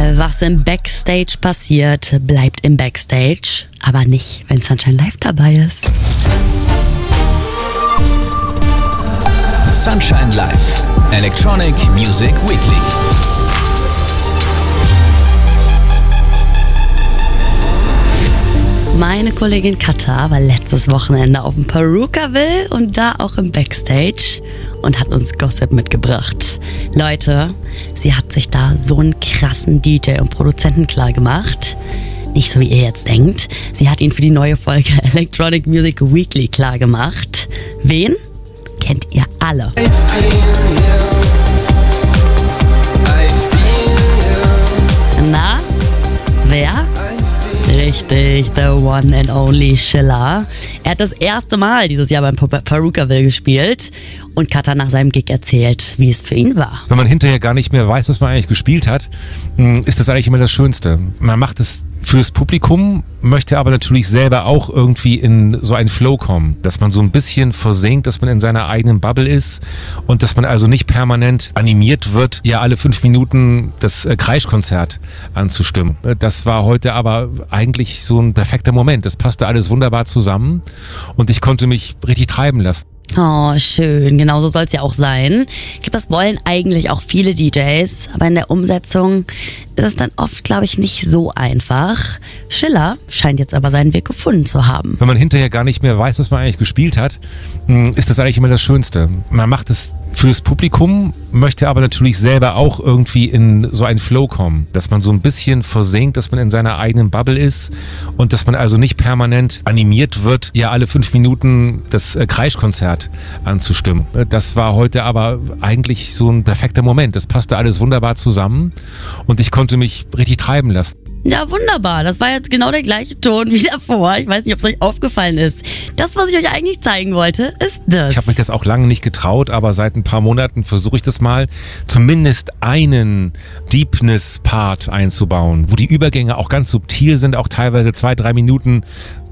Was im Backstage passiert, bleibt im Backstage, aber nicht, wenn Sunshine Live dabei ist. Sunshine Live, Electronic Music Weekly. Meine Kollegin Katha war letztes Wochenende auf dem Perukaville und da auch im Backstage und hat uns Gossip mitgebracht. Leute, sie hat sich da so einen krassen DJ und Produzenten klar gemacht. Nicht so wie ihr jetzt denkt. Sie hat ihn für die neue Folge Electronic Music Weekly klar gemacht. Wen? Kennt ihr alle. Na, wer? Richtig, the one and only Schiller. Er hat das erste Mal dieses Jahr beim Perukaville gespielt und Katha nach seinem Gig erzählt, wie es für ihn war. Wenn man hinterher gar nicht mehr weiß, was man eigentlich gespielt hat, ist das eigentlich immer das Schönste. Man macht es fürs Publikum, möchte aber natürlich selber auch irgendwie in so einen Flow kommen, dass man so ein bisschen versinkt, dass man in seiner eigenen Bubble ist und dass man also nicht permanent animiert wird, ja alle 5 Minuten das Kreischkonzert anzustimmen. Das war heute aber eigentlich so ein perfekter Moment. Das passte alles wunderbar zusammen und ich konnte mich richtig treiben lassen. Oh, schön. Genau so soll es ja auch sein. Ich glaube, das wollen eigentlich auch viele DJs, aber in der Umsetzung ist es dann oft, glaube ich, nicht so einfach. Schiller scheint jetzt aber seinen Weg gefunden zu haben. Wenn man hinterher gar nicht mehr weiß, was man eigentlich gespielt hat, ist das eigentlich immer das Schönste. Man macht es fürs Publikum, möchte aber natürlich selber auch irgendwie in so einen Flow kommen, dass man so ein bisschen versinkt, dass man in seiner eigenen Bubble ist und dass man also nicht permanent animiert wird, ja alle 5 Minuten das Kreischkonzert anzustimmen. Das war heute aber eigentlich so ein perfekter Moment. Das passte alles wunderbar zusammen und ich konnte mich richtig treiben lassen. Ja, wunderbar. Das war jetzt genau der gleiche Ton wie davor. Ich weiß nicht, ob es euch aufgefallen ist. Das, was ich euch eigentlich zeigen wollte, ist das. Ich habe mich das auch lange nicht getraut, aber seit ein paar Monaten versuche ich das mal, zumindest einen Deepness-Part einzubauen, wo die Übergänge auch ganz subtil sind, auch teilweise 2-3 Minuten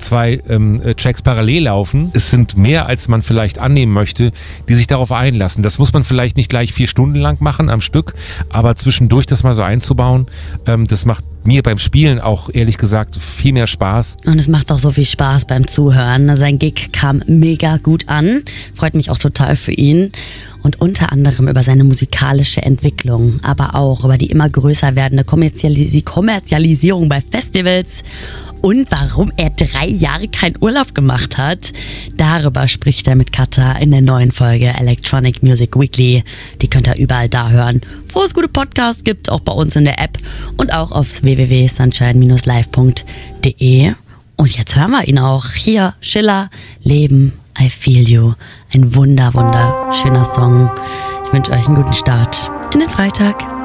2 Tracks parallel laufen. Es sind mehr, als man vielleicht annehmen möchte, die sich darauf einlassen. Das muss man vielleicht nicht gleich 4 Stunden lang machen am Stück, aber zwischendurch das mal so einzubauen, das macht mir beim Spielen auch ehrlich gesagt viel mehr Spaß. Und es macht auch so viel Spaß beim Zuhören. Sein Gig kam mega gut an. Freut mich auch total für ihn. Und unter anderem über seine musikalische Entwicklung, aber auch über die immer größer werdende Kommerzialisierung bei Festivals und warum er 3 Jahre keinen Urlaub gemacht hat. Darüber spricht er mit Katha in der neuen Folge Electronic Music Weekly. Die könnt ihr überall da hören, wo es gute Podcasts gibt, auch bei uns in der App und auch auf www.sunshine-live.de. Und jetzt hören wir ihn auch. Hier, Schiller, Leben, I Feel You. Ein wunderschöner Song. Ich wünsche euch einen guten Start in den Freitag.